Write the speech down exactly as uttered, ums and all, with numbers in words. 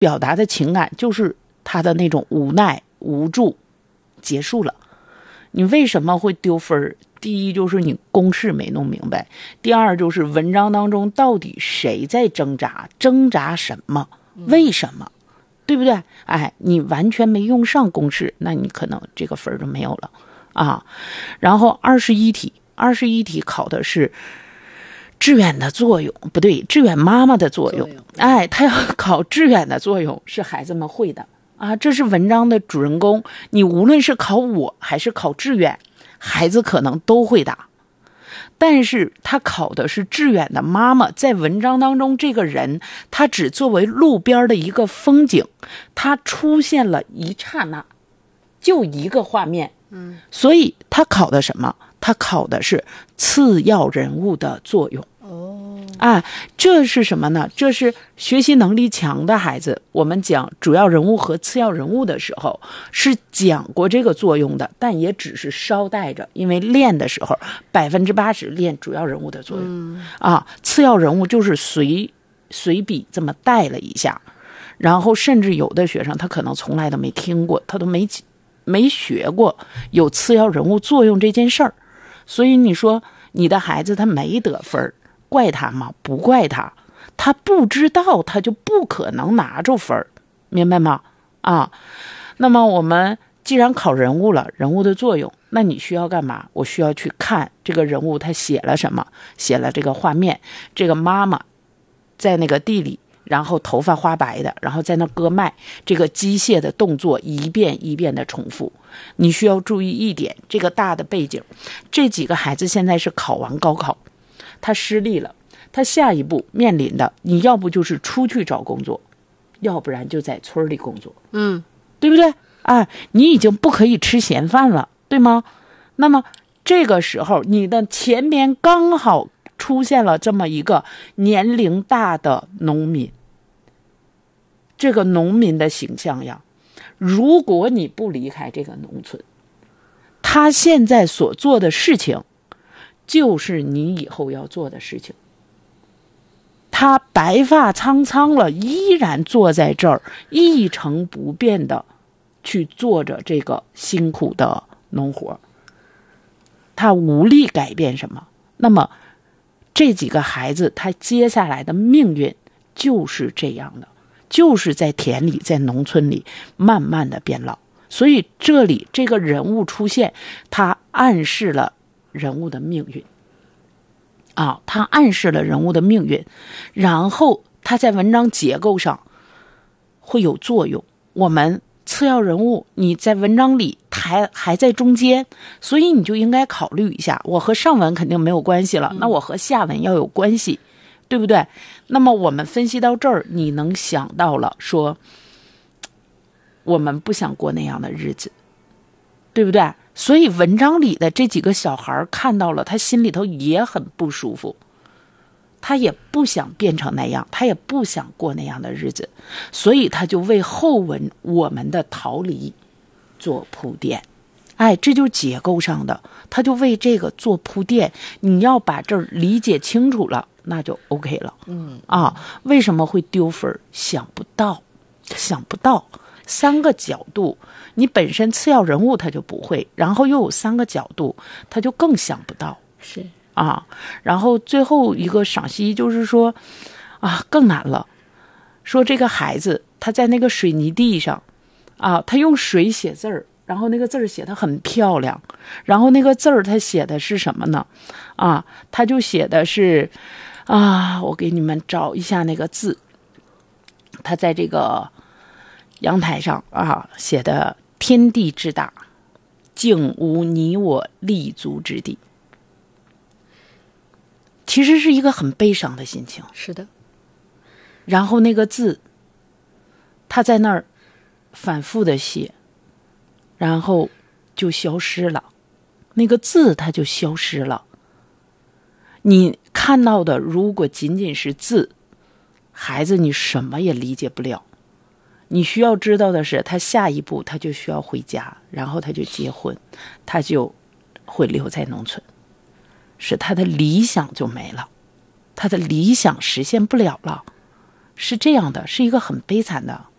表达的情感就是他的那种无奈无助，结束了。你为什么会丢分？第一就是你公式没弄明白，第二就是文章当中到底谁在挣扎，挣扎什么，为什么，对不对？哎，你完全没用上公式，那你可能这个分就没有了啊。然后二十一题，二十一题考的是志远的作用，不对，志远妈妈的作用。哎，他要考志远的作用是孩子们会的啊，这是文章的主人公。你无论是考我还是考志远，孩子可能都会答。但是他考的是志远的妈妈，在文章当中这个人他只作为路边的一个风景，他出现了一刹那，就一个画面。嗯，所以他考的什么？他考的是次要人物的作用。哦，啊，这是什么呢？这是学习能力强的孩子，我们讲主要人物和次要人物的时候是讲过这个作用的，但也只是捎带着，因为练的时候百分之八十练主要人物的作用。嗯，啊，次要人物就是随随笔这么带了一下，然后甚至有的学生他可能从来都没听过，他都没没学过有次要人物作用这件事儿。所以你说你的孩子他没得分，怪他吗？不怪他，他不知道他就不可能拿着分，明白吗？啊，那么我们既然考人物了，人物的作用，那你需要干嘛？我需要去看这个人物他写了什么，写了这个画面，这个妈妈在那个地里，然后头发花白的，然后在那割麦，这个机械的动作一遍一遍的重复。你需要注意一点，这个大的背景，这几个孩子现在是考完高考，他失利了，他下一步面临的，你要不就是出去找工作，要不然就在村里工作，嗯，对不对？哎，你已经不可以吃闲饭了，对吗？那么这个时候，你的前边刚好出现了这么一个年龄大的农民，这个农民的形象呀，如果你不离开这个农村，他现在所做的事情就是你以后要做的事情。他白发苍苍了，依然坐在这儿一成不变的去做着这个辛苦的农活，他无力改变什么。那么这几个孩子他接下来的命运就是这样的，就是在田里在农村里慢慢的变老。所以这里这个人物出现，他暗示了人物的命运啊，他暗示了人物的命运，然后他在文章结构上会有作用。我们次要人物你在文章里还还在中间，所以你就应该考虑一下，我和上文肯定没有关系了，那我和下文要有关系，对不对？那么我们分析到这儿，你能想到了说我们不想过那样的日子，对不对？所以文章里的这几个小孩看到了，他心里头也很不舒服，他也不想变成那样，他也不想过那样的日子，所以他就为后文我们的逃离做铺垫。哎，这就是结构上的，他就为这个做铺垫。你要把这儿理解清楚了，那就 OK 了。嗯啊，为什么会丢分？想不到，想不到。三个角度，你本身次要人物他就不会，然后又有三个角度，他就更想不到。 是啊，然后最后一个赏析就是说，啊，更难了。说这个孩子他在那个水泥地上，啊，他用水写字儿，然后那个字儿写得很漂亮，然后那个字儿他写的是什么呢？啊，他就写的是，啊，我给你们找一下那个字，他在这个阳台上啊写的天地之大，竟无你我立足之地。其实是一个很悲伤的心情。 是的。 然后那个字他在那儿反复的写，然后就消失了，那个字它就消失了。你看到的如果仅仅是字，孩子你什么也理解不了。你需要知道的是，他下一步他就需要回家，然后他就结婚，他就会留在农村，是他的理想就没了，他的理想实现不了了， 是这样的，是一个很悲惨的